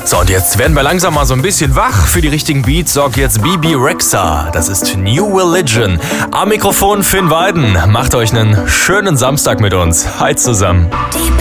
So, und jetzt werden wir langsam mal so ein bisschen wach. Für die richtigen Beats sorgt jetzt Bebe Rexha. Das ist New Religion. Am Mikrofon Finn Weiden. Macht euch einen schönen Samstag mit uns. Hi zusammen.